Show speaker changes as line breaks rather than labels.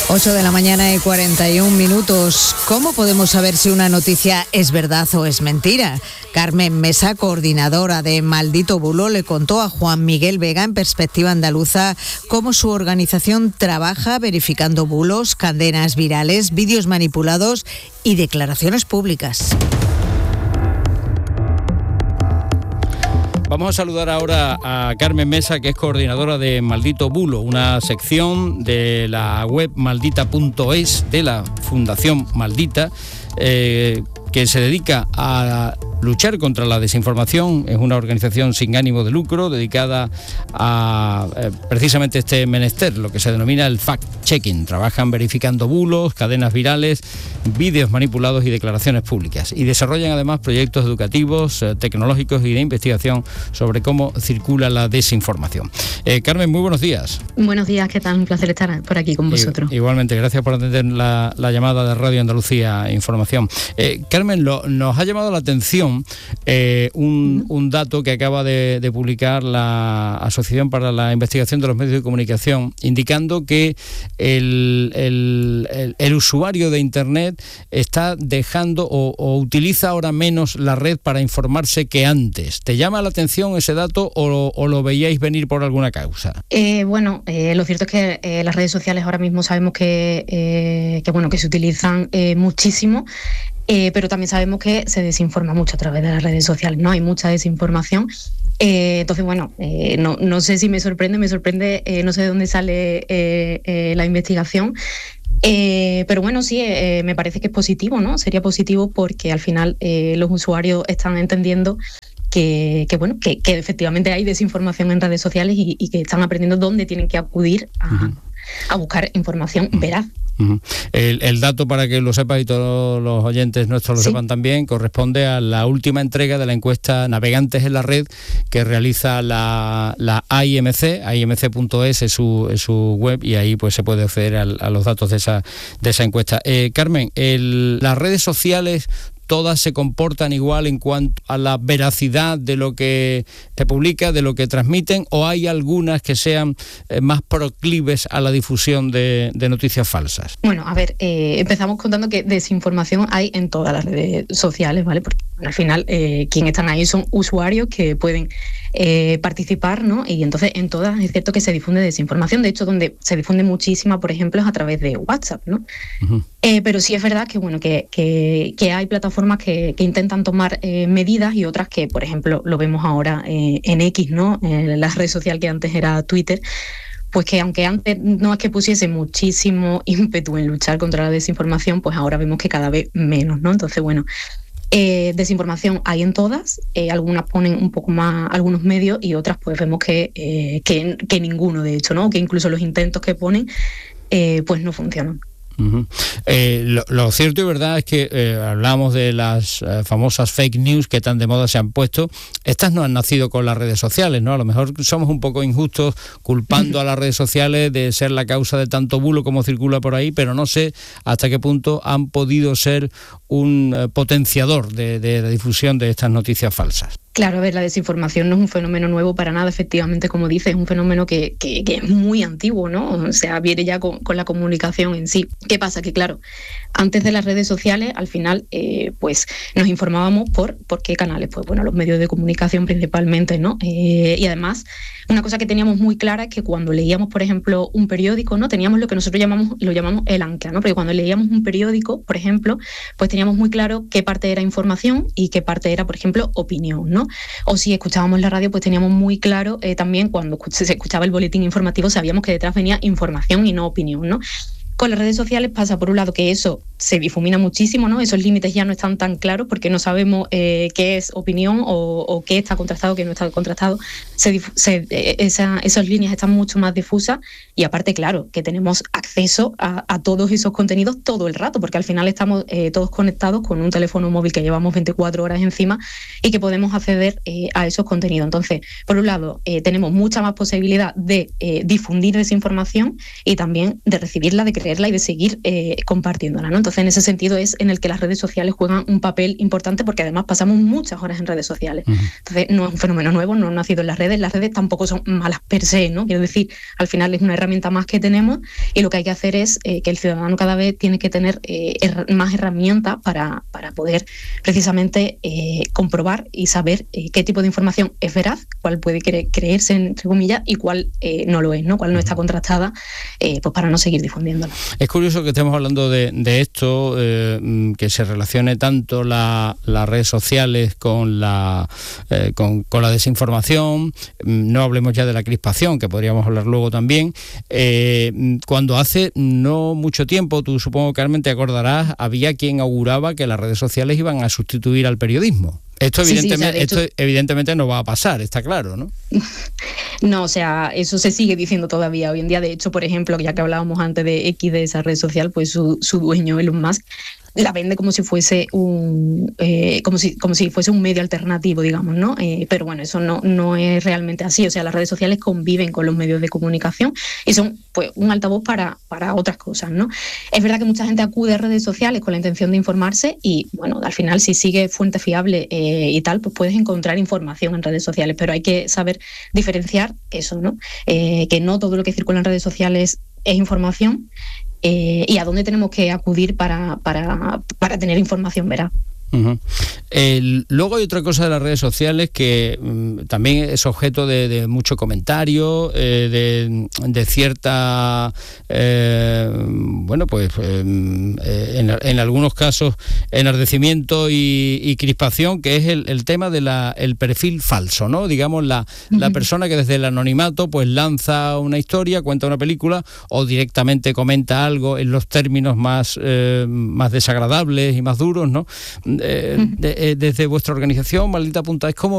8 de la mañana y 41 minutos. ¿Cómo podemos saber si una noticia es verdad o es mentira? Carmen Mesa, coordinadora de Maldito Bulo, le contó a Juan Miguel Vega en Perspectiva Andaluza cómo su organización trabaja verificando bulos, cadenas virales, vídeos manipulados y declaraciones públicas.
Vamos a saludar ahora a Carmen Mesa, que es coordinadora de Maldito Bulo, una sección de la web maldita.es de la Fundación Maldita, que se dedica a luchar contra la desinformación. Es una organización sin ánimo de lucro dedicada a precisamente este menester, lo que se denomina el fact-checking. Trabajan verificando bulos, cadenas virales, vídeos manipulados y declaraciones públicas. Y desarrollan además proyectos educativos, tecnológicos y de investigación sobre cómo circula la desinformación. Carmen, muy buenos días.
Buenos días, ¿qué tal? Un placer estar por aquí con vosotros.
Igualmente, gracias por atender la llamada de Radio Andalucía Información. Carmen, nos ha llamado la atención un dato que acaba de publicar la Asociación para la Investigación de los Medios de Comunicación, indicando que el usuario de Internet está dejando o utiliza ahora menos la red para informarse que antes. ¿Te llama la atención ese dato o lo veíais venir por alguna causa?
Lo cierto es que las redes sociales ahora mismo sabemos que se utilizan muchísimo. Pero también sabemos que se desinforma mucho a través de las redes sociales, ¿no? Hay mucha desinformación. Entonces, no sé si me sorprende, no sé de dónde sale la investigación. Pero bueno, sí, me parece que es positivo, ¿no? Sería positivo porque al final los usuarios están entendiendo que efectivamente hay desinformación en redes sociales y que están aprendiendo dónde tienen que acudir a buscar información veraz.
El dato, para que lo sepas y todos los oyentes nuestros lo sepan también, corresponde a la última entrega de la encuesta Navegantes en la Red que realiza la AIMC. AIMC.es es su web, y ahí pues se puede acceder a los datos de esa encuesta. Carmen, las redes sociales todas se comportan igual en cuanto a la veracidad de lo que se publica, de lo que transmiten, o hay algunas que sean más proclives a la difusión de noticias falsas?
Bueno, a ver, empezamos contando que desinformación hay en todas las redes sociales, ¿vale? Porque al final quienes están ahí son usuarios que pueden participar, ¿no? Y entonces en todas es cierto que se difunde desinformación. De hecho, donde se difunde muchísima, por ejemplo, es a través de WhatsApp, ¿no? Uh-huh. Pero sí es verdad que hay plataformas que intentan tomar medidas, y otras que, por ejemplo, lo vemos ahora en X, ¿no? La red social que antes era Twitter, pues que aunque antes no es que pusiese muchísimo ímpetu en luchar contra la desinformación, pues ahora vemos que cada vez menos, ¿no? Entonces, desinformación hay en todas, algunas ponen un poco más algunos medios y otras pues vemos que ninguno, de hecho, ¿no? Que incluso los intentos que ponen pues no funcionan.
Uh-huh. Lo cierto y verdad es que hablamos de las famosas fake news que tan de moda se han puesto. Estas no han nacido con las redes sociales, ¿no? A lo mejor somos un poco injustos culpando a las redes sociales de ser la causa de tanto bulo como circula por ahí, pero no sé hasta qué punto han podido ser un potenciador de la difusión de estas noticias falsas.
Claro, a ver, la desinformación no es un fenómeno nuevo para nada, efectivamente, como dices, es un fenómeno que es muy antiguo, ¿no? O sea, viene ya con la comunicación en sí. ¿Qué pasa? Que claro, antes de las redes sociales, al final, pues nos informábamos por qué canales, pues bueno, los medios de comunicación principalmente, ¿no? Y además, una cosa que teníamos muy clara es que cuando leíamos, por ejemplo, un periódico, ¿no? Teníamos lo que nosotros lo llamamos el ancla, ¿no? Porque cuando leíamos un periódico, por ejemplo, pues teníamos muy claro qué parte era información y qué parte era, por ejemplo, opinión, ¿no? O si escuchábamos la radio, pues teníamos muy claro también cuando se escuchaba el boletín informativo, sabíamos que detrás venía información y no opinión, ¿no? Con las redes sociales pasa, por un lado, que eso se difumina muchísimo, ¿no? Esos límites ya no están tan claros porque no sabemos qué es opinión o qué está contrastado, qué no está contrastado. Esas líneas están mucho más difusas, y aparte, claro, que tenemos acceso a todos esos contenidos todo el rato, porque al final estamos todos conectados con un teléfono móvil que llevamos 24 horas encima y que podemos acceder a esos contenidos. Entonces, por un lado, tenemos mucha más posibilidad de difundir desinformación y también de recibirla, de crear protegerla y de seguir compartiéndola, ¿no? Entonces, en ese sentido es en el que las redes sociales juegan un papel importante, porque además pasamos muchas horas en redes sociales. Entonces, no es un fenómeno nuevo, no ha nacido en las redes tampoco son malas per se, ¿no? Quiero decir, al final es una herramienta más que tenemos, y lo que hay que hacer es que el ciudadano cada vez tiene que tener más herramientas para poder precisamente comprobar y saber qué tipo de información es veraz, cuál puede creerse, entre comillas, y cuál no lo es, ¿no? Cuál no está contrastada, pues para no seguir difundiéndola.
Es curioso que estemos hablando de esto, que se relacione tanto las redes sociales con la desinformación. No hablemos ya de la crispación, que podríamos hablar luego también. Cuando hace no mucho tiempo, tú supongo, Carmen, te acordarás, había quien auguraba que las redes sociales iban a sustituir al periodismo. Esto evidentemente no va a pasar, está claro, ¿no?
No, o sea, eso se sigue diciendo todavía hoy en día. De hecho, por ejemplo, ya que hablábamos antes de X, de esa red social, pues su dueño, Elon Musk, la vende como si fuese un medio alternativo, digamos, ¿no? Pero bueno, eso no es realmente así. O sea, las redes sociales conviven con los medios de comunicación y son, pues, un altavoz para otras cosas, ¿no? Es verdad que mucha gente acude a redes sociales con la intención de informarse y, bueno, al final, si sigues fuentes fiables y tal, pues puedes encontrar información en redes sociales, pero hay que saber diferenciar eso, ¿no? Que no todo lo que circula en redes sociales es información. Y a dónde tenemos que acudir para tener información veraz.
Uh-huh. Luego hay otra cosa de las redes sociales que también es objeto de mucho comentario, de cierta en algunos casos enardecimiento y crispación, que es el tema de el perfil falso, ¿no? Digamos, la persona que desde el anonimato pues lanza una historia, cuenta una película o directamente comenta algo en los términos más desagradables y más duros, ¿no? Desde vuestra organización, Maldita.es, ¿cómo